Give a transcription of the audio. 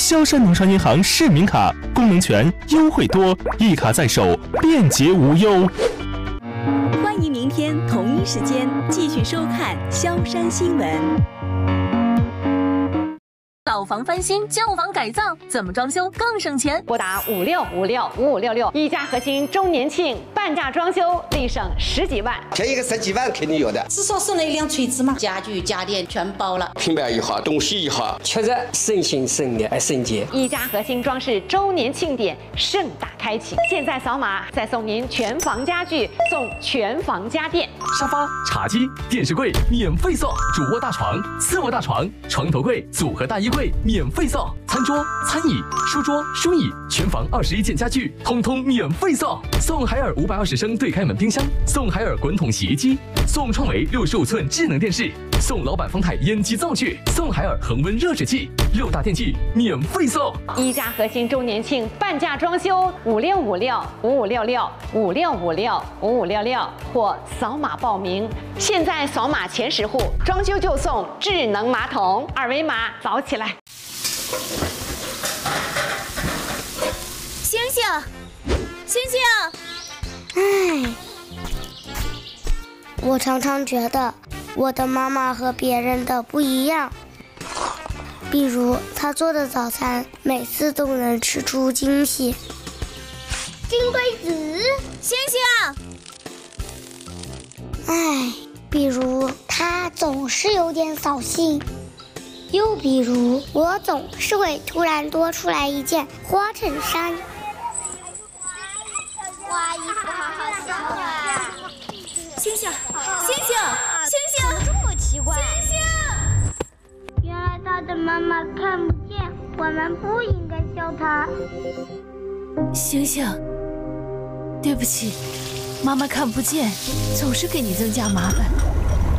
萧山农商银行市民卡，功能全，优惠多，一卡在手，便捷无忧。 欢迎明天同一时间继续收看萧山新闻。 老房翻新，旧房改造，怎么装修更省钱？ 拨打56565566，一家核心周年庆半价装修，立省10几万。 便宜个10几万肯定有的， 至少省了一辆锤子嘛，家具家电全包了。 平板也好，东西也好，确实省心省力省钱。 一家核心装饰周年庆典盛大开启，现在扫码再送您全房家具，送全房家电， 沙发、茶几、电视柜免费送，主卧大床、次卧大床、床头柜、组合大衣柜免费送，餐桌、餐椅、书桌、书椅，全房21件家具通通免费送，送海尔520升对开门冰箱，送海尔滚筒洗衣机，送创维65寸智能电视，送老板方太烟机灶具，送海尔恒温热水器，6大电器免费送。 一家核心周年庆半价装修，5656556656565566或扫码报名。现在扫码前10户，装修就送智能马桶，二维码扫起来。 星星，星星， 唉，我常常觉得我的妈妈和别人的不一样。比如她做的早餐每次都能吃出惊喜。 金龟子，星星。 唉，比如她总是有点扫兴。又比如我总是会突然多出来一件花衬衫。 哇，衣服好好笑啊！ 星星，星星，星星， 这么奇怪。 星星， 原来他的妈妈看不见，我们不应该笑他。 星星，对不起，妈妈看不见，总是给你增加麻烦。